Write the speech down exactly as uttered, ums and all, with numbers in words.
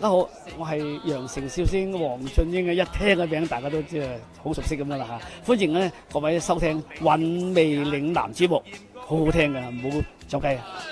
家好，我係羊城笑星黃俊英嘅，一聽個名大家都知係好熟悉咁噶啦嚇。歡迎咧各位收聽韻味嶺南節目，好好聽㗎，唔好走雞啊！